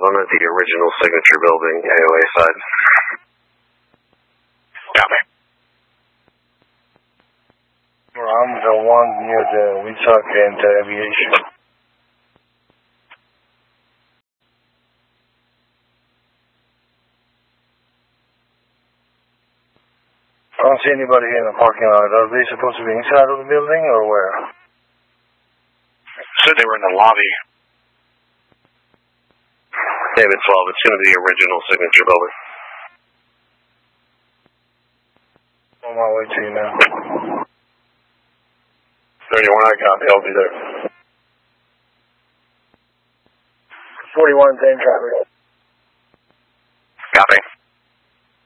I'm at the original Signature building, AOA side. Copy. I'm the one near the Witzak and Aviation. I don't see anybody here in the parking lot. Are they supposed to be inside of the building or where? Said they were in the lobby. David 12, it's going to be the original Signature building. On my way to you now. 31, I copy, I'll be there. 41, same traffic. Copy.